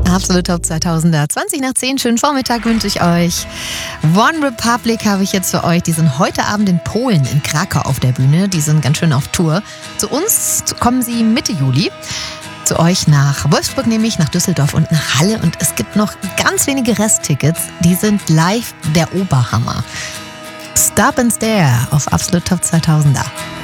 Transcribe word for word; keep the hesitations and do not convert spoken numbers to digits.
Absolut Top zweitausender. zwanzig nach zehn, schönen Vormittag wünsche ich euch. One Republic habe ich jetzt für euch. Die sind heute Abend in Polen, in Krakau auf der Bühne. Die sind ganz schön auf Tour. Zu uns kommen sie Mitte Juli. Zu euch nach Wolfsburg, nämlich nach Düsseldorf und nach Halle. Und es gibt noch ganz wenige Resttickets. Die sind live der Oberhammer. Stop and Stare auf Absolut Top zweitausender.